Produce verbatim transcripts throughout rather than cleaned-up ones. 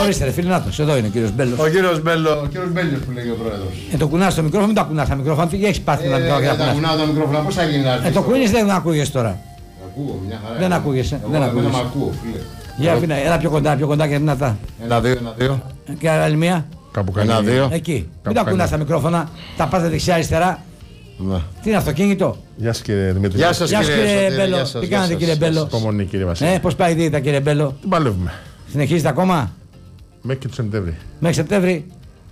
Ορίστε, ρε φίλε, νάτος, εδώ είναι ο κύριος Μπέλος. Ο κύριος Μπέλο, ο κύριος Μπέλιος που λέει ο πρόεδρος. Ε, το κουνάς το μικρόφωνο, μην το κουνάς τα μικρόφωνα, τι έχεις πάθει με τα μικρόφωνα. Ε, τα κουνάω τα μικρόφωνα, πώς θα γίνει να έρθεις. Ε, το κουνείς δεν ακούγεσαι τώρα. Ακούω, μια χαρά. Δεν ακούγεσαι, δεν ακούγεσαι. Δεν ακούω, φίλε. Για φίλε, έλα πιο κοντά, πιο κοντά και δυνατά. Ένα, δύο, ένα, δύο. Και άλλη μία. Κάπου Ένα, κάνει. δύο. Εκεί. Μην τα κουνάς τα μικρόφωνα, τα πάτε δεξιά-αριστερά. Ναι. Τι είναι αυτοκίνητο. Γεια σας κύριε Δημήτρη. Γεια σας Γεια σας κύριε κύριε Σωτήρη, Μπέλο. γεια σας, Τι γεια κάνετε σας, κύριε γεια Μπέλο. σας. Υπομονή κύριε Βασίλη. Ε, πώς πάει η δίαιτα κύριε Μπέλο. Την παλεύουμε. Συνεχίζετε ακόμα. Μέχρι και το Σεπτέμβρη. Μέχρι Σεπτέμβρη.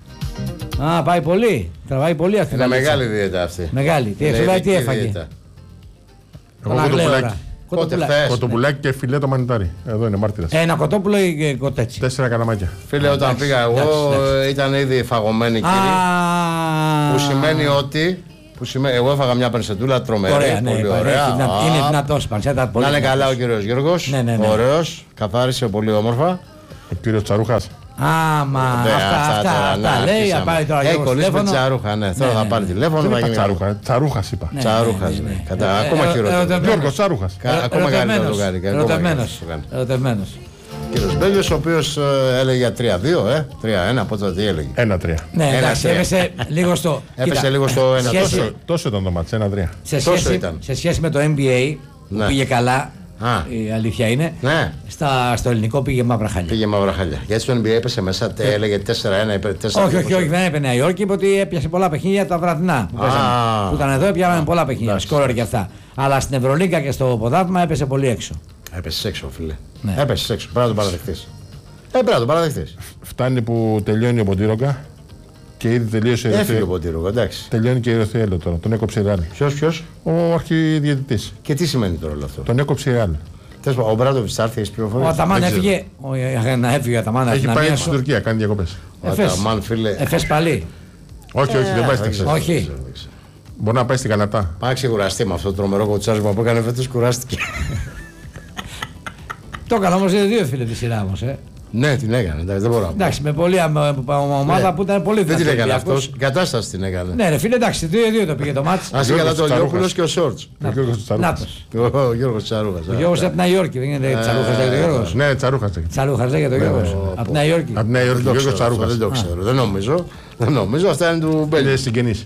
Α, πάει πολύ. Τραβάει πολύ αυτή η Είναι βαλίτσα. μεγάλη δίαιτα αυτή. Μεγάλη. Τι Είναι έφαγε, τι ειδική έφαγε. δίαιτα. Εγώ Τον αγλέωρα. κοτοπουλάκι. Πότε Κοτοπουλάκι. χθες. Κοτοπουλάκι και φιλέ το μανιτάρι. Εδώ είναι μάρτυρας. Ένα κοτόπουλο ή κοτέτσι. Τέσσερα καλαμάκια. Φίλε, όταν εντάξει, πήγα εγώ εντάξει, ήταν ήδη φαγωμένοι κύριοι. Α, Που σημαίνει ότι. Που σημαίνει, εγώ έφαγα μια πανσετούλα τρομερή, Ωραία, ναι, πολύ είναι ωραία. δυνα- Α, είναι δυνατός πανσέτα. πολύ να είναι δυνατός. καλά ο κύριος Γιώργος. Ναι, ναι, ναι. Ωραίος, καθάρισε πολύ όμορφα. Ο κύριος Τσαρούχας. Άμα, Ναι, αυτά, αυτά, τώρα, αυτά ναι, λέει, αρχίσαμε. θα πάρει τώρα Έχει Γιώργος κολλήσει με τηλέφωνο. τσαρούχα, ναι. Τώρα Ναι, θα ναι, πάρει ναι. τηλέφωνο. Δεν θα είπα γίνει- Τσαρούχα. Τσαρούχας είπα. Ναι, Τσαρούχας, ναι, ναι, ναι. ναι. Κατά- Ε, ακόμα ε, χειρότερο. ερωτευμένος. Γιώργος Τσαρούχας. Κα- Ακόμα καλύτερο το κάνει. ακόμα Ερωτευμένος. καλύτερο το κάνει. Ερωτευμένος. Κύριος Μπέλιος, ο οποίος ε, έλεγε για τρία δύο, ε. τρία ένα, πότε τι έλεγε. Ένα τρία. Ναι, Ένα, εντάξει, τρία. έπεσε λίγο στο. Έπεσε Κοίτα, λίγο στο ένα. σχέση- Τόσο. Τόσο ήταν το μάτς. Ένα τρία. Σε τόσο σχέση, ήταν. σε σχέση με το N B A που Ναι. πήγε καλά, Α. η αλήθεια είναι, Ναι. στα, στο ελληνικό πήγε μαύρα χάλια. Πήγε μαύρα χαλιά. Γιατί στο N B A έπεσε μέσα, τε- έλεγε τέσσερα ένα, είπε τέσσερα Όχι, δύο. όχι, όχι, δεν έπαιρνε Νέα Υόρκη, είπε ότι έπιασε πολλά παιχνίδια τα βραδινά που, Α. παίζανε. Που ήταν εδώ, έπιανε πολλά παιχνίδια, εντάξει. σκόρερ και αυτά. Αλλά στην Ευρωλίγκα και στο ποδάθλημα έπεσε πολύ έξω. Έπεσε έξω, φίλε. Ναι. Έπεσε έξω. Πρέπει να το παραδεχτείς. Ε, πρέπει να το παραδεχτείς. Φτάνει που τελειώνει ο Ποντήρογκα και ήδη τελείωσε η Έφυγε ο Ρεθιέλο. Ποντήρογο, εντάξει. Τελειώνει και η Ρεθιέλο τώρα. Τον έκοψε η Ρεάλ. Ποιος, ποιος. Ο αρχιδιαιτητής. Και τι σημαίνει τώρα όλο αυτό. Τον έκοψε η Ρεάλ. Τέλος πάντων, ο Μπράντοβιτς θα έρθει, έχεις Ο πληροφορίες. Αταμάν Δεν ξέρω. έφυγε. Ο, ε, να έφυγε ο Αταμάν. Έχει να πάει μείνει στην στο- Τουρκία, κάνει διακοπές. Ο Εφές. Αταμάν, φίλε. Εφές παλί. Όχι, όχι, δεν πάει στην δεν ξέρω, Εξέδρα. Όχι. δεν ξέρω, δεν ξέρω. Μπορεί να πάει στην Κανατά. Πάει να ξεκουραστεί με αυτό το τρομερό κοτσάρισμα που έκανε φέτος, κουράστηκε. Το έκανα όμως είναι δύο φίλοι τη σειρά όμως. Ε. Ναι, την έκανε, εντάξει, δεν μπορώ να πω. Εντάξει, με πολλή αμ- ομάδα Ναι. που ήταν πολύ Δεν δυνατή. την έκανε Ολυμπιακός. αυτός, η κατάσταση την έκανε. Ναι, ρε φίλε, εντάξει, δύο δύο το πήγε το μάτς. Ας είχε Γιώργος κατά το Τσαρούχας. Λιόπουλος και ο Σόρτς. Ο Γιώργος Τσαρούχας. Νάτος. Ο Γιώργος Τσαρούχας. Ο Γιώργος από τη Νέα Υόρκη, δεν είναι Τσαρούχας, λέγεται ο Γιώργος. Ναι, Τσαρούχας. λέγεται. Τσαρούχας λέγεται ο Γιώργος. Από τη Νέα Υόρκη. Από τη Νέα Υόρκη, Δεν ο το Γιώργος ξέρω αυτό, Τσαρούχας. δεν το ξέρω, δεν νομίζω. Δεν νομίζω, αυτά είναι του Μπέλιου. Είναι συγγενής.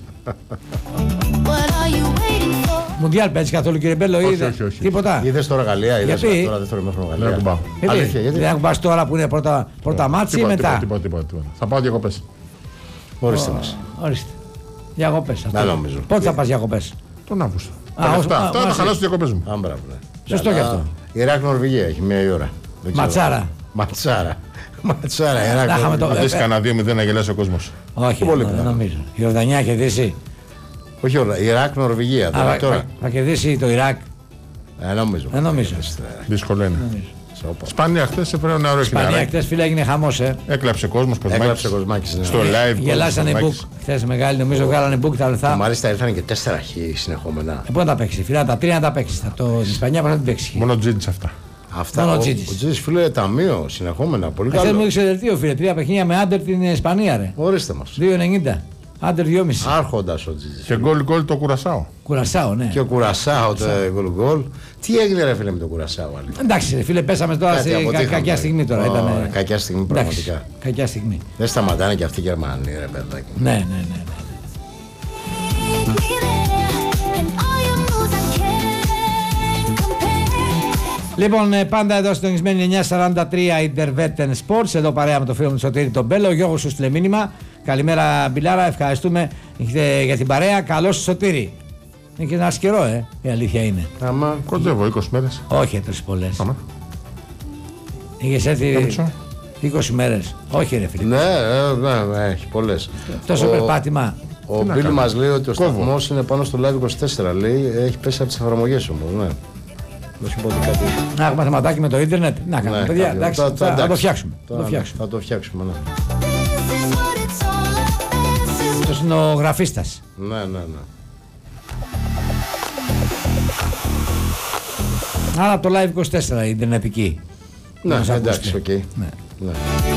Μουντιάλ παίζει καθόλου κύριε Μπέλο ή Όχι, δεν- όχι, όχι. Τίποτα. Είδες τώρα Γαλλία, είδες Γιατί? τώρα δεύτερο μέθρο Δεν Γαλλία. ακουμπάω. Γιατί? Αλήθεια, γιατί? Δεν ακουμπάς τώρα που είναι πρώτα, πρώτα μάτς ή Τίποτα, μετά. τίποτα, τίποτα, τίποτα. Θα πάω διακοπές. Ορίστε μας. Ορίστε. Διακοπές. αυτό. Δεν νομίζω. Πότε θα πας διακοπές. Τον Αύγουστο. Α, Τα ως- λεφτά α, αυτά θα μαζί. χαλάσω τις διακοπές μου. Α, μπράβο, ναι. Σωστό Αλλά κι αυτό. Η Ιράκ Νορβηγία έχει μία η ώρα. Δεν ξέρω. Ματσάρα. Ματσάρα. Ματσάρα, Ιράκ Να είχαμε Νορβηγία. το- Να δεις ε, κανένα δύο μηδέν να γελάσει ο κόσμος. Όχι, Πολύ δεν πιθανό. νομίζω. Η Ιορδανία κερδίσει. Όχι όλα, Ιράκ Νορβηγία. Α, Τώρα, θα- τώρα. θα- Θα κερδίσει το Ιράκ. Ε, νομίζω. Δεν νομίζω. Δύσκολο είναι. Νομίζω. Σοπα. Σπάνια χθες έφερε ένα ωραίο Ισπανία χιλιάρι. χτες φίλε έγινε χαμός, ε. Έκλαψε κόσμος, Κοσμάκης. Έκλαψε Κοσμάκης, ναι. Στο live. Γελάσανε book. Κοσμάκης. Χθες μεγάλη, νομίζω βγάλανε book τα Και λεφτά. μάλιστα ήρθαν και τέσσερα χ συνεχόμενα. Ε, πού να τα παίξει, φίλε, τα τρία να τα παίξει. Το την Ισπανία πώς να την παίξει. Μόνο τζίτς αυτά. Αυτά. Μόνο Ο ο Τζίτζης. ο Τζίτζης, φίλε, ταμείο συνεχόμενα. Πολύ Χθες μου καλό. έδειξε δελτίο, φίλε, τρία παιχνίδια με άντερ την Ισπανία, ρε. Ορίστε μας. δύο ενενήντα. Άντερ δυόμισι. Άρχοντας ο Τζίτζης. Και γκολ γκολ το κουρασάω. Κουρασάω, ναι. Και ο Κουρασάο το γκολ γκολ. Τι έγινε, ρε φίλε, με τον Κουρασάο, αλήθεια. Εντάξει, ρε, φίλε, πέσαμε τώρα Κάτι σε κα- αποτύχαμε. κακιά στιγμή τώρα. Ω, Ήτανε- κακιά στιγμή, Εντάξει, πραγματικά. Κακιά στιγμή. Δεν σταματάνε και αυτοί οι Γερμανοί, ρε παιδάκι. Ναι, ναι, ναι. ναι. Λοιπόν, ε, πάντα εδώ συντονισμένοι εννιά σαράντα τρία Intervetten Sports. Εδώ παρέα με το φίλο μου Σωτήρη τον Μπέλο. Ο Γιώργος σου στείλε μήνυμα. Καλημέρα, Μπιλάρα. Ευχαριστούμε ε, για την παρέα. Καλώς Σωτήρη. Είναι και ένα καιρό, ε. Η αλήθεια είναι. Άμα. Κοντεύω είκοσι μέρες. Όχι έτρες πολλές. Άμα. Είχες έρθει Κάμισο. είκοσι μέρες. Όχι, ρε φίλε. Ναι, ε, ναι, ναι, έχει πολλές. Τόσο Ο- περπάτημα. Ο Τι να Μπίλ κάνω. μας λέει ότι ο Κόβω. σταθμός είναι πάνω στο Live είκοσι τέσσερα. Λέει, έχει πέσει από τις εφαρμογές όμως, ναι. Να σου πω ότι κάτι. Να έχουμε θεματάκι με το ίντερνετ. Να κάνουμε, Ναι, παιδιά. κάτι. Εντάξει, Τα- θα, τα- θα το εντάξει. φτιάξουμε. Θα Τώρα, το φτιάξουμε. Θα το φτιάξουμε, ναι. Αυτό είναι ο γραφίστας. Ναι, ναι, ναι. Άρα το Live είκοσι τέσσερα η ιντερνετική. Ναι, Μας εντάξει, ακούστε. οκ. Ναι. Ναι.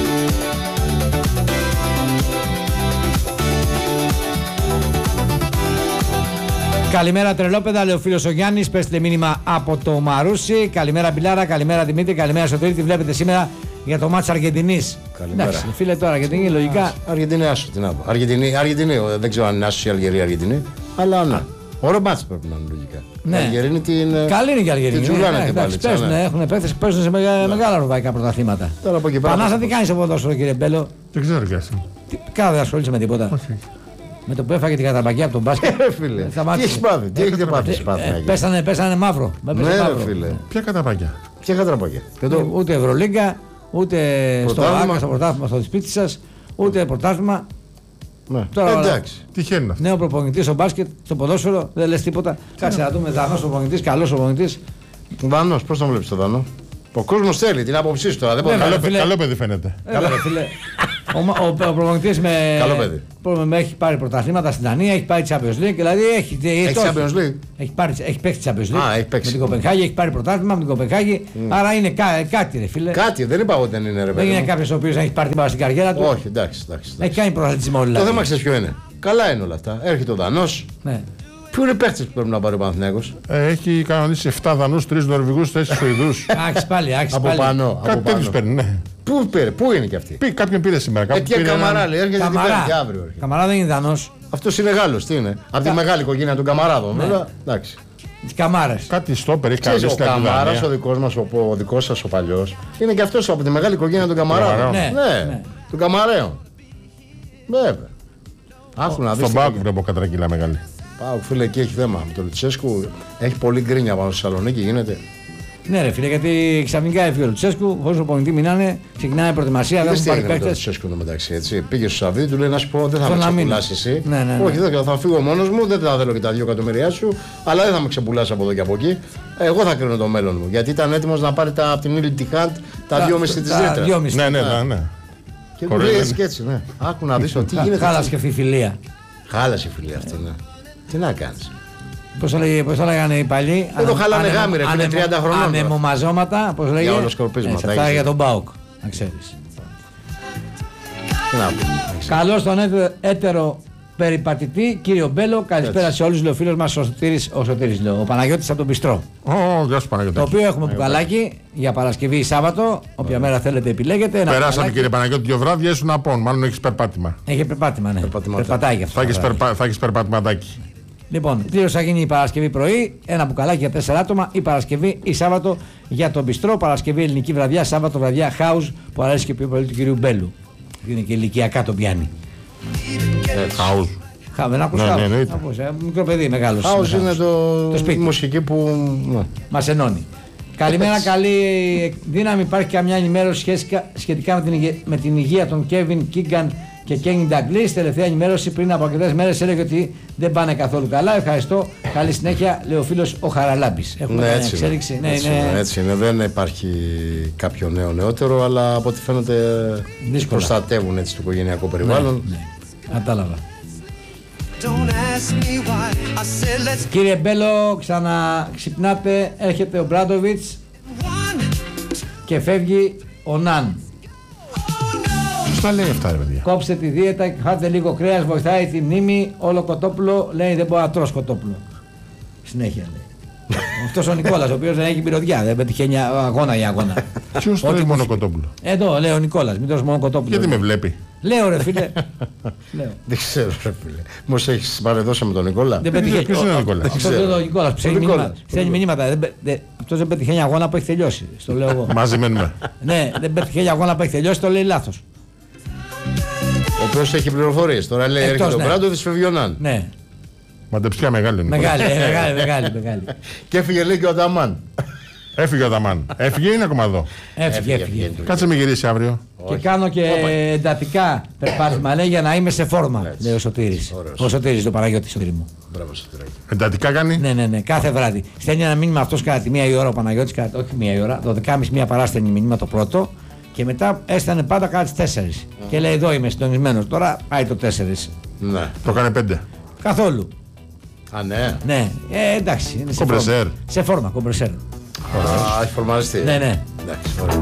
Καλημέρα τρελόπεδα, λέει ο φίλος ο Γιάννης. Πέστε μήνυμα από το Μαρούσι. Καλημέρα Μπιλάρα, καλημέρα Δημήτρη, καλημέρα Σωτήρη. Τι βλέπετε σήμερα για το μάτς Αργεντινής. Εντάξει, φίλε τώρα, Αργεντινή λογικά. Αργεντινή, άσο, τι να πω. Αργεντινή, Αργεντινή, δεν ξέρω αν είναι άσο η Αλγερία Αργεντινή, αλλά ναι. Ωραίο μάτς πρέπει να είναι λογικά. Ναι. Η Αλγερίνη την. Καλή είναι και η Αλγερίνη. Την τζουλάνε την παλίτσα. Παίζουν, ναι. Έχουν παίχτες που παίζουν σε μεγα, ναι. μεγάλα ευρωπαϊκά πρωταθλήματα. Τώρα από εκεί πέρα. Πανάσα, τι κάνει στο ποδόσφαιρο, κύριε Μπέλο? Δεν ξέρω κι εσύ. Κάνα δεν ασχολείσαι με τίποτα. Όχι. Με το που έφαγε την καταπακιά από τον μπάσκετ. Φίλε. Τι έχει πάθει, τι έχετε πάθει. Πέσανε, πέσανε μαύρο. Ναι, φίλε. Ποια καταπακιά? Ποια καταπακιά? Ούτε Ευρωλίγκα, ούτε στο Άκα, στο πρωτάθλημα στο σπίτι σα, ούτε πρωτάθλημα. Ναι. Τώρα, εντάξει. Τυχαίνει αυτό. Νέο προπονητή στο μπάσκετ, στο ποδόσφαιρο, δεν λε τίποτα. Κάτσε να δούμε. Δανό προπονητή, καλό προπονητή. Δανό, πώ τον βλέπει τον Δανό? Ο κόσμο θέλει την άποψή σου τώρα. Δεν μπορεί. Καλό, φίλε... καλό παιδί φαίνεται. Καλό, φίλε. Ο, ο, ο, ο προπονητής με, καλό παιδί. με έχει πάρει πρωταθλήματα στην Δανία, έχει πάρει Champions League. Δηλαδή έχει, έχει Champions League. Έχει, πάρει, έχει παίξει Champions League. Α, έχει παίξει. Με την Κοπενχάγη, έχει πάρει πρωτάθλημα με την Κοπενχάγη. Mm. Άρα είναι κά, κάτι, ρε φίλε. Κάτι, δεν είπα ότι δεν είναι ρε παιδί. Δεν είναι κάποιο ο οποίο έχει πάρει την μπάλα στην καριέρα του. Όχι, εντάξει. εντάξει, εντάξει. Έχει κάνει πρωταθλητισμό δηλαδή. Το θέμα ξέρει ποιο είναι. Καλά είναι όλα αυτά. Έρχεται ο Δανός. Ναι. Πού είναι οι παίχτες που πρέπει να πάρει ο Παναθηναίκος? Ε, έχει κανονίσει επτά Δανούς, τρεις Νορβηγούς, τέσσερις Σουηδούς. Άξι πάλι, άξι από πάλι. πάνω. Κάτι τέτοιους παίρνει, ναι. Πού πήρε, πού είναι και αυτή? Πή, κάποιον πήρε σήμερα. Ε, τι Καμαρά λέει, έρχεται την Πέμπτη αύριο. Έρχεται. Καμαρά δεν είναι Δανός. Αυτός είναι Γάλλος, τι είναι? Από τη μεγάλη οικογένεια των Καμαράδων, ναι. βέβαια. Εντάξει. Τις Καμάρες. Κάτι στόπερ έχει κάνει. Ο Καμάρας, ο δικός μας, ο, ο δικός σας ο παλιός, είναι και αυτός από τη μεγάλη οικογένεια των Καμαράδων. Ναι, ναι, ναι. Των Καμαραίων. Βέβαια. Άκου να δεις. Στον Πάοκ βλέπω κατρακύλα μεγάλη. Πάοκ, φίλε, εκεί έχει θέμα. Με τον Λουτσέσκου έχει πολύ γκρίνια πάνω στη Θεσσαλονίκη, γίνεται. Ναι, ρε φίλε, γιατί ξαφνικά έφυγε ο Λουτσέσκου, χωρίς προπονητή μείνανε, ξεκινάει η προετοιμασία. Δεν έχει πάρει παίκτες. Ο Λουτσέσκου μεταξύ, έτσι. Πήγε στο Σαββίδι, του λέει να σου πω: δεν θα με ξεπουλάσει εσύ. Ναι, ναι, ναι. Όχι, δεν θα φύγω μόνος μου, δεν θα θέλω και τα δύο εκατομμύρια σου, αλλά δεν θα με ξεπουλάσει από εδώ και από εκεί. Εγώ θα κρίνω το μέλλον μου. Γιατί ήταν έτοιμος να πάρει τα, από την Ήλι Τιχάντ τα δυόμισι της Ρήτρας. Ναι, ναι, ναι. Και του λέει έτσι και έτσι, ναι. Άκου να δεις ότι γίνεται. Χάλασε και αυτή η φιλία. Χάλασε η φιλία αυτή, ναι. Τι να κάνεις. Πώς το λέγανε οι παλιοί. Εδώ χαλάνε γάμι, ρε φίλε, τριάντα χρονών. Ανεμομαζώματα, πώς λέγεται. Για ολοσκορπίσματα. Αυτά για τον ΠΑΟΚ, να ξέρεις. Τι να πω. Καλώς τον έτερο περιπατητή, κύριο Μπέλο. Καλησπέρα σε όλους, λέει ο φίλος μας ο Σωτήρης, ο Σωτήρης λέω, ο Παναγιώτης από τον Πιστρό. Ω, γεια σου Παναγιώτη. Το οποίο έχουμε μπουκαλάκι για Παρασκευή ή Σάββατο, όποια μέρα θέλετε επιλέγετε. Περάσαμε κύριε Παναγιώτη δύο βράδια, ήσουν απόν, μάλλον έχεις περπάτημα. Έχει περπάτημα, ναι. Περπατάει αυτό. Θα έχεις περπατηματάκι. Λοιπόν, πλήρως θα γίνει η Παρασκευή πρωί, ένα μπουκαλάκι για τέσσερα άτομα, η Παρασκευή ή Σάββατο για τον Πιστρό. Παρασκευή ελληνική βραδιά, Σάββατο βραδιά house που αρέσει και πιο πολύ του κυρίου Μπέλου. Είναι και ηλικιακά τον πιάνει. House. Χα, δεν άκουσα. Ναι, ναι, ναι, μικρό παιδί, μεγάλο. House είναι το, το σπίτι. Η μουσική που ναι. Μας ενώνει. Καλημέρα, καλή δύναμη. Υπάρχει καμιά ενημέρωση σχετικά με την, με την υγεία των Κέβιν Κίγκαν και Κένι Νταγκλής. Τελευταία ενημέρωση πριν από αρκετές μέρες έλεγε ότι δεν πάνε καθόλου καλά. Ευχαριστώ. Καλή συνέχεια, λέει ο φίλος ο Χαραλάμπης. Έχουμε ναι, μια έτσι εξέλιξη. Είναι. Ναι, έτσι, είναι... είναι, έτσι είναι. Δεν υπάρχει κάποιο νέο νεότερο, αλλά από ό,τι φαίνεται δύσκολα προστατεύουν έτσι το οικογενειακό περιβάλλον. Ναι, ναι. Κατάλαβα. Κύριε Μπέλο, ξαναξυπνάτε, έρχεται ο Μπράντοβιτς και φεύγει ο Ναν. Πώς τα λέει αυτά ρε παιδιά. Κόψτε τη δίαιτα, χάτε λίγο κρέας, βοηθάει τη μνήμη, όλο κοτόπουλο, λέει δεν μπορώ να τρως κοτόπουλο. Συνέχεια λέει. Αυτός ο Νικόλας, ο οποίος δεν έχει μυρωδιά, δεν πετυχαίνει αγώνα για αγώνα. Ποιος τρώει μόνο κοτόπουλο. Εδώ λέει ο Νικόλας, μην τρως μόνο κοτόπουλο. Γιατί με βλέπει. Λέω ρε φίλε. Λέω. Δεν ξέρω ρε φίλε. Μήπως έχεις παρεδώσει με τον Νικόλα. Δεν πετυχαίνει. Ποιος είναι ο Νικόλας. Αυτός είναι ο Νικόλας που στέλνει μηνύματα. Αυτός δεν πετυχαίνει αγώνα που έχει τελειώσει. Στο λέω εγώ. Μαζί μένουμε. Ναι, δεν πετυχαίνει αγώνα που έχει τελειώσει, το λέει λάθος. Ο οποίος έχει πληροφορίες. Τώρα λέει έρχεται ο Μπράντοβιτς, φεύγει ο Ναν. Ναι. Μαντεψιά μεγάλη είναι. Μεγάλη, μεγάλη, μεγάλη, μεγάλη. Και έφυγε λέει και ο Αταμάν. Έφυγε ο Αταμάν. Έφυγε ή είναι ακόμα εδώ. Έφυγε, έφυγε. Κάτσε με γυρίσει αύριο. Και κάνω και εντατικά περπάτημα λέει για να είμαι σε φόρμα. Λέει ο Σωτήρης. Ο Σωτήρης, το Παναγιώτη Σωτήρη μου. Μπράβο Σωτήρη. Εντατικά κάνει. Ναι, ναι, ναι. Κάθε βράδυ. Στέλνει ένα μήνυμα αυτός κατά τη μία η ώρα ο Παναγιώτης, κατά όχι μία η ώρα, δώδεκα και μισή μία παράστενη μήνυμα το πρώτο. Και μετά έστανε πάντα κατά τις τέσσερις. Mm. Και λέει εδώ είμαι συντονισμένος. Τώρα πάει το τέσσερις. Ναι. Το έκανε πέντε. Καθόλου. Α, ναι. Ναι, ε, εντάξει. Είναι κομπρεσέρ. Σε, σε φόρμα, κομπρεσέρ. Α, έχει φορμαριστεί. Ναι, ναι. Εντάξει, ωραία.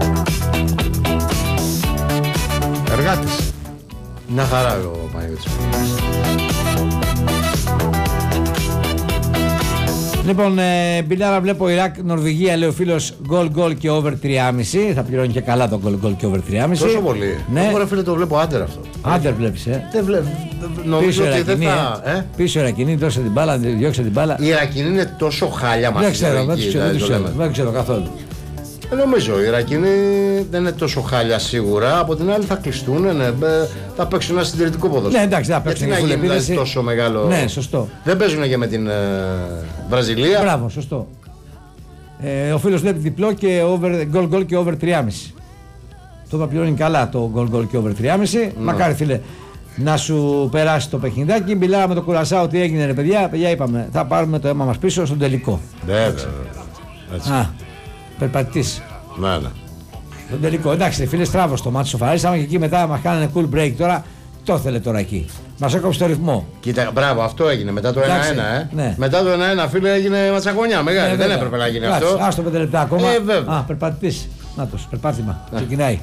Εργάτης. Μια χαρά ο Παναγιώτης. Λοιπόν, ε, Μπιλάρα, βλέπω Ιράκ, Νορβηγία, λέει ο φίλος, γκολ γκολ και over τρία κόμμα πέντε. Θα πληρώνει και καλά το γκολ γκολ και over τρία κόμμα πέντε. Τόσο πολύ. Ναι. Εγώ, ρε φίλε, το βλέπω άντερ αυτό. Άντερ βλέπεις, ε. Δεν βλέπω. Νομίζω ότι δεν θα. Ε. Πίσω Ιρακινή, δώσε την μπάλα, διώξε την μπάλα. Η Ιρακινή είναι τόσο χάλια μαζί. Δεν ξέρω, δεν ξέρω, ξέρω, δεν ξέρω καθόλου. Ε, νομίζω οι Ιρακινοί δεν είναι τόσο χάλια σίγουρα. Από την άλλη θα κλειστούν, ναι, θα παίξουν ένα συντηρητικό ποδόσφαιρο. Ναι, εντάξει, θα παίξουν. Γιατί να γίνει δηλαδή τόσο μεγάλο. Ναι, σωστό. Δεν παίζουν και με την ε, Βραζιλία. Μπράβο, σωστό. Ε, ο φίλος βλέπει διπλό και over, goal goal και over τρία κόμμα πέντε. Το θα πληρώνει καλά το goal goal και over τρία κόμμα πέντε. Ναι. Μακάρι, φίλε, να σου περάσει το παιχνιδάκι. Μιλάμε με το Κουρασάο ότι έγινε, ρε παιδιά. Παιδιά, είπαμε, θα πάρουμε το αίμα μας πίσω στον τελικό. Βέβαια. Α, περπατητής. Ναι, ναι. Στον τελικό. Εντάξει, φίλε, στράβο το μάτι σοφαρίσαμε και εκεί μετά μας κάνανε cool break τώρα. Το ήθελε τώρα εκεί. Μας έκοψε το ρυθμό. Κοίτα, μπράβο, αυτό έγινε μετά το ένα ένα. Ε. Ναι. Μετά το ένα ένα, φίλε, έγινε ματσαγωνιά μεγάλη. Ε, δεν έπρεπε να γίνει εντάξει, αυτό. Άστο πέντε λεπτά ακόμα. Ε, βέβαια. Α, περπατητής. Νάτος, περπάτημα. Ξεκινάει.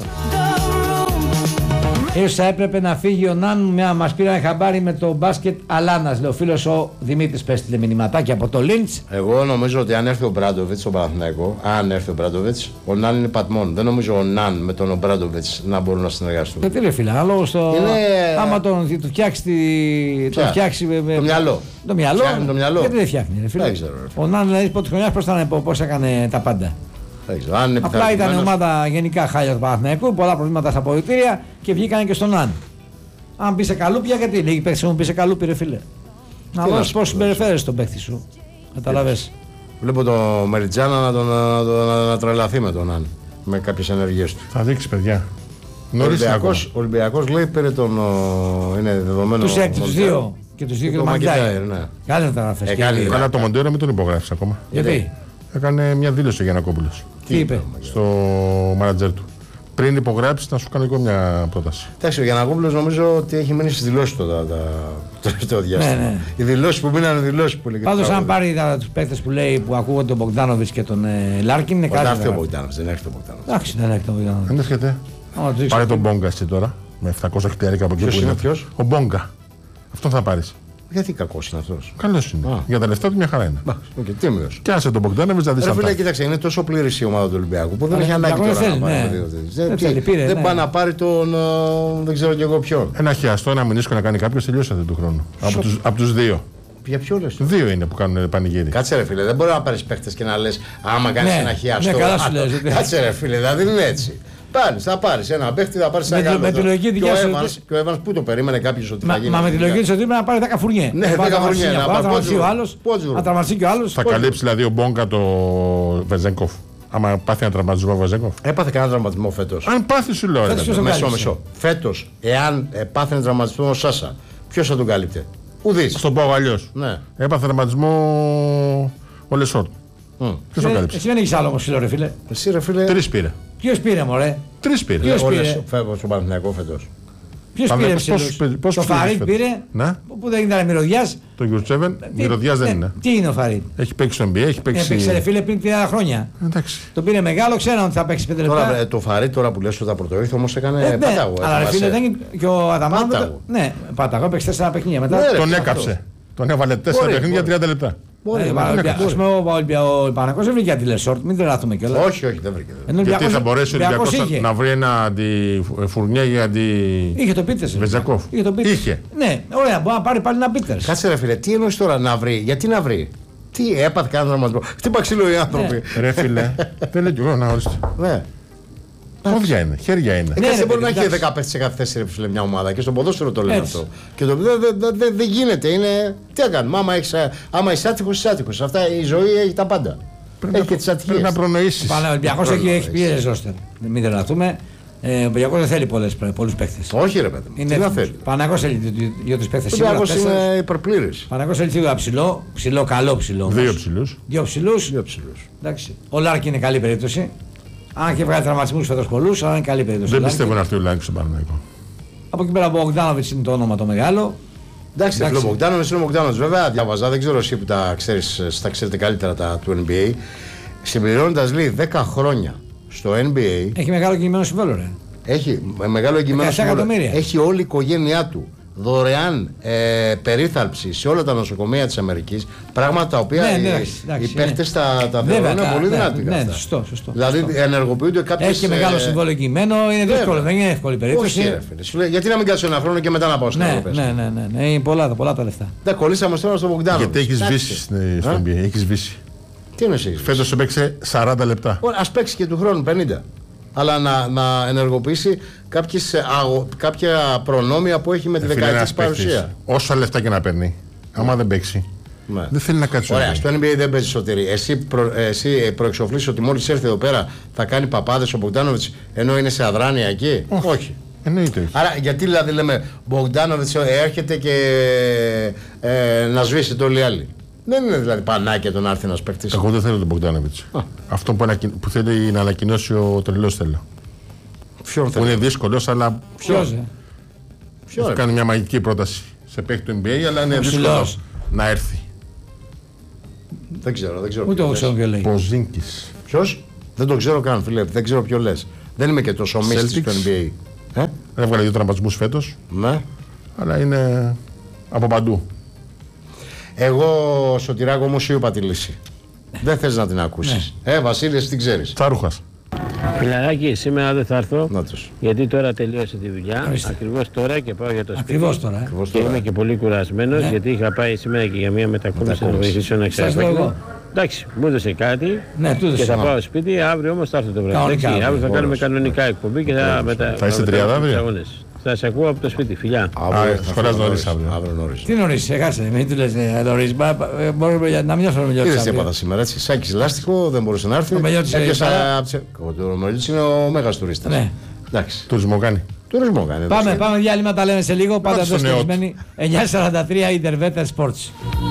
Ίσως θα έπρεπε να φύγει ο Ναν, μια μας πήραν χαμπάρι με το μπάσκετ Αλάνας, λέει ο φίλος ο Δημήτρης, πες τηλε μηνυματάκι από το Λίντς. Εγώ νομίζω ότι αν έρθει ο Μπράντοβιτς στον Παναθηναϊκό, αν έρθει ο Μπράντοβιτς, ο Ναν είναι πατμόν. Δεν νομίζω ο Ναν με τον Μπράντοβιτς να μπορούν να συνεργαστούν. Δεν τι ρε φίλε, ανάλογα στο. Είναι... Άμα τον του φτιάξει. Το, φτιάξει με... το μυαλό. Το μυαλό. Το μυαλό. Γιατί δεν φτιάχνει, ρε φίλε. Δεν ξέρω, ρε φίλε. Ο Ναν δηλαδή πρώτη χρονιά πώς έκανε τα πάντα. Απλά ήταν ομάδα γενικά χάλια του Παναθηναϊκού, πολλά προβλήματα στα αποδυτήρια και βγήκανε και στον Αν. Αν πει σε καλούπια, γιατί λίγοι παίχτε μου πει σε καλούπι, ρε φίλε. Να δώσει πώ συμπεριφέρεσαι τον παίχτη σου. Καταλαβες. Βλέπω το Μεριτζάνα να, τον, να, τον, να, να τρελαθεί με τον Αν. Με κάποιες ενεργείες του. Θα δείξει, παιδιά. Ο Ολυμπιακός, Ολυμπιακός λέει πήρε τον. Είναι δεδομένο. Τους έξι, τους δύο. Και τους δύο και τον Μαγκάιρ. Κάνει μεταγραφές. Αλλά το Μοντέρο μην τον υπογράφει ακόμα. Γιατί? Έκανε μια δήλωση ο Γιαννακόπουλος. Τι είπε? Στο μάνατζερ του. Πριν υπογράψει, να σου κάνω εγώ μια πρόταση. Εντάξει, ο Γιαννακόπουλος νομίζω ότι έχει μείνει στις δηλώσεις του το τελευταίο διάστημα. Ναι, ναι. Οι δηλώσεις που μείνανε δηλώσεις που λέγεται. Πάντως, αν πάρει τους παίκτες που λέει που ακούγονται τον Μπογκδάνοβιτς και τον ε, Λάρκιν, είναι κάτι. Δεν έρχεται ο Μπογκδάνοβιτς, δεν έρχεται ο Μπογκδάνοβιτς. Εντάξει, δεν έρχεται ο Μπογκδάνοβιτς. Δεν έρχεται. Πάρε τον Μπόγκα εσύ τώρα με επτακόσια χιλιάρικα από εκεί που είναι. Ποιος? Ο Μπόγκα. Αυτό θα πάρει. Γιατί κακός είναι αυτός? Καλός είναι. Α. Για τα λεφτά του μια χαρά είναι. Okay, τίμιος. Και άσε τον Μπογκδάνοβιτς να δεις αυτά. Φίλε, κοίταξε, είναι τόσο πλήρης η ομάδα του Ολυμπιακού που δεν έχει ανάγκη τώρα θέλει, να πάρει. Ναι. Δεν, πήρε, δεν ναι. πάει να πάρει τον. Δεν ξέρω κι εγώ ποιον. Ένα χιαστό, ένα μηνίσκο να κάνει κάποιος, τελειώσατε του χρόνου. Από τους, από τους δύο. Για ποιο λες? Δύο είναι που κάνουν πανηγύρι. Κάτσε ρε φίλε, δεν μπορεί να πάρεις παίχτες και να λες άμα κάνεις ναι, ένα χιαστό. Ναι, καλά σου λες. Κάτσε ρε φίλε, δηλαδή δεν είναι έτσι. Πάρεις, θα πάρεις ένα παίχτη, θα πάρεις ένα με τη λογική δικιά σου. Και ο Evans που το περίμενε κάποιος ότι θα γίνει. Μα με τη λογική της ότι να πάρει δέκα φουρνιέ. Ναι, δέκα φουρνιέ. Να τραυματίσει ο άλλος. Να τραυματίσει και ο άλλος. Θα καλύψει δηλαδή ο Μπόγκα το Βεζέγκοφ. Άμα πάθει ένα τραυματισμό ο Βεζέγκοφ. Έπαθε κανένα τραυματισμό φέτος. Αν πάθει σου λέω. Μεσό, μεσό. Φέτος, εάν πάθει ένα τραυματισμό ο Σάσα, ποιος θα τον κάλυπτε? Ουδής. Στον πω αλλιώς. Ναι. Έπαθε τραυματισμό ο Λεσόρ. Mm. Ποιος τον κάλυψε? Εσύ δεν έχεις άλλο όμως φίλο ρε φίλε. Εσύ ρε φίλε. Τρεις πήρε. Ποιος πήρε μωρέ? Τρεις πήρε. Ποιος πήρε? Φεύγω στον Παναθηναϊκό φέτος. Ποιος πήρε ψηλούς? Το Φαρίτ πήρε. Ναι. Που δεν ήταν μυρωδιάς. Το Γιουρτσέβεν μυρωδιάς δεν είναι. Τι είναι ο Φαρίτ? Έχει παίξει στο N B A, έχει παίξει. Έπαιξε ρε φίλε πριν τριάντα χρόνια. Εντάξει. Το πήρε μεγάλο, ξέρω ότι θα παίξει πέντε λεπτά. Τώρα το Φαρίτ τώρα που λες ότι θα πρωτοήρθε όμως έκανε ε, πάταγο. Αλλά ρε φίλε δεν και ο Αδαμάνο. Ναι, πάταγο, έπαιξε τέσσερα παιχνίδια μετά. Τον έκαψε. Τον έβαλε τέσσερα παιχνίδια τριάντα λεπτά. Ας πούμε ο Παναγός δεν βρήκε αντιλεσόρτ, μην τρελαθούμε κιόλας. Όχι, όχι, δεν βρήκε. Γιατί θα μπορέσει ο Ολυμπιακός να βρει ένα αντιφουρνιέ ή αντι. Είχε το Πίτερς. Βεζακόφ. Είχε. Ναι, ωραία, μπορεί να πάρει πάλι ένα Πίτερς. Κάτσε ρε φίλε, τι εννοείς τώρα να βρει, γιατί να βρει? Τι έπαθε κανένα τραυματισμό? Χτύπα ξύλο οι άνθρωποι. Ρε φίλε, δεν λέει κι εγώ να ορίστε. Ναι. Πόδια είναι, χέρια είναι. Ναι, δεν μπορεί να έχει δέκα παίχτες σε κάθε θέση ρε, μια ομάδα και στον ποδόσφαιρο το λένε αυτό. Και το δεν δε, δε, δε γίνεται. Είναι... Τι να κάνουμε, άμα, έχεις, άμα είσαι άτυχος, είσαι άτυχος. Αυτά η ζωή έχει τα πάντα. Πρέπει έχει και τις ατυχίες. Πρέπει να προνοήσεις. Ο Ολυμπιακός έχει, έχει πιέζει ζώστερ. Μην τρελαθούμε. Ε, ο Ολυμπιακός δεν θέλει πολλούς παίχτες. Όχι ρε παιδί μου. Τι να θέλει. Παναγός θέλει δύο-τρεις παίχτες. Ο Ολυμπιακός είναι υπερπλήρης. Παναγός θέλει σίγουρα ψηλό, ψηλό, καλό ψηλό. Δύο ψηλούς. Δύο ψηλούς. Δύο ψηλούς. Εντάξει. Ο Λάρκι είναι καλή περίπτωση. Αν και βγάλει τραυματισμούς φέτος πολλούς, αλλά είναι καλή περίπτωση. Δεν πιστεύω να έρθει ο Λάρκι στον Παναθηναϊκό. Από εκεί πέρα ο Μπογκδάνοβιτς είναι το όνομα το μεγάλο. Εντάξει, ο Μπογκδάνοβιτς είναι ο Μπογκδάνοβιτς. Βέβαια, διάβαζα, δεν ξέρω εσύ που τα ξέρεις, τα ξέρετε καλύτερα τα του N B A. Συμπληρώνοντας λέει δέκα χρόνια στο N B A. Έχει μεγάλο κινημένο συμβόλαιο, ρε. Έχει μεγάλο εγγυημένο συμβόλαιο. Έχει όλη η οικογένειά του δωρεάν ε, περίθαλψη σε όλα τα νοσοκομεία της Αμερικής. Πράγματα τα οποία ναι, οι, εντάξει, εντάξει, οι παίχτες ναι. τα, τα θεωρούν είναι πολύ ναι, δυνατή. Ναι, ναι, σωστό, σωστό. Δηλαδή σωστό. ενεργοποιούνται κάποιες. Έχει και μεγάλο συμβόλαιο κειμένο, είναι δύσκολο, δεν είναι εύκολη περίπτωση. Όχι, ρε, φίλε, γιατί να μην κάτσω ένα χρόνο και μετά να πάω στην ναι, Ευρώπη. ναι, ναι, ναι, ναι, είναι πολλά, πολλά τα λεφτά. Δεν κολλήσαμε τώρα στο Μπογκντάνοβιτς. Γιατί έχει σβήσει στο N B A, έχει σβήσει. Τι είναι εσύ. Φέτος έπαιξε σαράντα λεπτά. Ας παίξει και του χρόνου πενήντα. Αλλά να, να ενεργοποιήσει κάποιες, αγο, κάποια προνόμια που έχει με τη δεκαετής παρουσία. Όσα λεφτά και να παίρνει, άμα δεν παίξει, ναι. δεν θέλει να κάτσει. Ωραία, στο N B A δεν παίζει Σωτήρη. Εσύ, προ, εσύ προεξοφλήσεις ότι μόλις έρθει εδώ πέρα θα κάνει παπάδες ο Μπογκντάνοβιτς ενώ είναι σε αδράνεια εκεί. Όχι. Όχι. Εννοείται. Άρα γιατί δηλαδή λέμε Μπογκντάνοβιτς έρχεται και ε, να σβήσει το όλοι οι άλλοι. Δεν είναι δηλαδή πανάκια το να έρθει ένας παίκτης. Εγώ δεν θέλω τον Μπογκντάνοβιτς. Αυτό που, ανακοι... που θέλει να ανακοινώσει ο τρελός θέλω. Ποιον θέλει. Που είναι δύσκολος, αλλά. Ποιος. Ποιος θα κάνει μια μαγική πρόταση σε παίκτη του N B A, αλλά είναι δύσκολο να έρθει. Δεν ξέρω, δεν ξέρω. Ούτε εγώ ξέρω ποιο λέει. Ποζίνκης. Ποιος? Δεν το ξέρω καν, φίλε. Δεν ξέρω ποιο λες. Δεν είμαι και τόσο μίστης του N B A. Ε? Έβγαλε δύο τραυματισμούς φέτος. Ναι. Αλλά είναι από παντού. Εγώ, Σωτηράκο μου, σου είπα τη λύση. Δεν θες να την ακούσεις. Ναι. Ε, Βασίλη, εσύ την ξέρεις. Τσάρουχας. Φιλαράκι, σήμερα δεν θα έρθω. Να τους. Γιατί τώρα τελείωσε τη δουλειά. Ακριβώς τώρα και πάω για το σπίτι. Ακριβώς τώρα. Ε. Και είμαι και πολύ κουρασμένος, ναι. Γιατί είχα πάει σήμερα και για μια μετακόμιση να βοηθήσω να εξαρτήσω. Εντάξει, μου έδωσε κάτι ναι, και θα πάω σπίτι. Αύριο όμως θα έρθω το βράδυ. Αύριο θα κάνουμε κανονικά εκπομπή και θα μετά. Θα είστε τριάδα αύριο. Θα σε ακούω από το σπίτι, φιλιά. Σχολάς νωρίς αύριο. Τι νωρίς, έχασε, μην του λες νωρίς, μπορούμε να μην έφερουμε Μελιώτης. Τι δεν σε έπαθα σήμερα, έτσι, Σάκης λάστιχο, δεν μπορούσε να έρθει. Ο Μελιώτης είναι ο μέγας τουρίστας. Εντάξει. Τουρισμό κάνει. Τουρισμό κάνει. Πάμε, πάμε διάλειμμα, τα λέμε σε λίγο, πάντα εδώ στοιχισμένοι εννιά σαράντα τρία Interveter Sports.